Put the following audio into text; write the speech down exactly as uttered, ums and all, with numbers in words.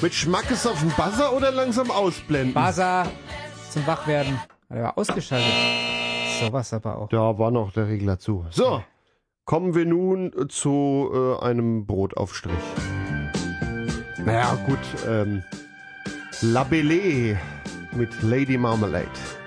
Mit Schmackes auf den Buzzer oder langsam ausblenden? Buzzer zum Wachwerden. Er war ausgeschaltet. Sowas aber auch. Da war noch der Regler zu. So, kommen wir nun zu äh, einem Brotaufstrich. Naja, gut, ähm, La Belle mit Lady Marmalade.